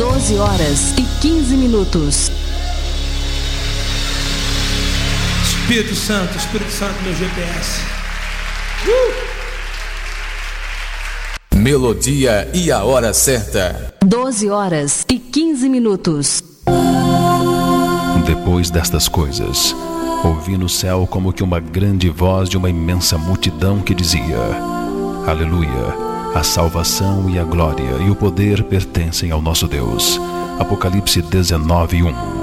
12h15. Espírito Santo, meu GPS. Melodia e a hora certa. 12h15. Depois destas coisas, ouvi no céu como que uma grande voz de uma imensa multidão que dizia: Aleluia, a salvação e a glória e o poder pertencem ao nosso Deus. Apocalipse 19:1.